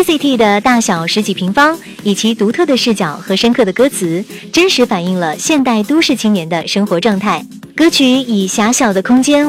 PCT 的大小十几平方，以其独特的视角和深刻的歌词，真实反映了现代都市青年的生活状态。歌曲以狭小的空间